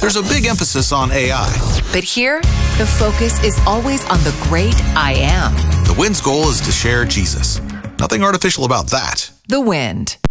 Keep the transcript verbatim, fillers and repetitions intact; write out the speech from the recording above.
there's a big emphasis on A I. But here, the focus is always on the great I Am. The Wind's goal is to share Jesus. Nothing artificial about that. The Wind.